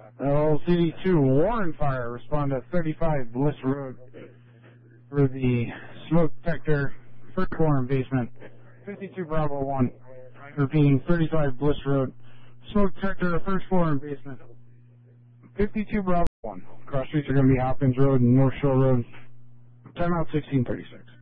LCD2 Warren Fire, respond to 35 Bliss Road for the smoke detector, first floor and basement. 52 Bravo 1, repeating 35 Bliss Road, smoke detector, first floor and basement. 52 Bravo 1, cross streets are going to be Hopkins Road and North Shore Road. Timeout 1636.